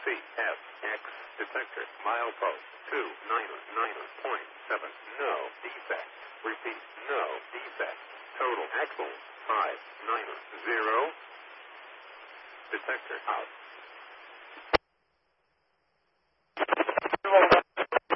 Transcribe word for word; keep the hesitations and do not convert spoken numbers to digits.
C F X detector milepost two nine nine point seven. No defect. Repeat, no defect. Total axle five nine zero. Detector out.